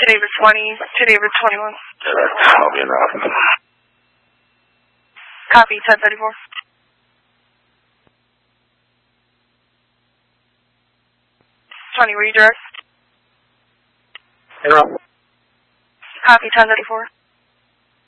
David 20 to David 21. That'll be enough. Copy 1034. Redirect. Interrupt. Copy 1034.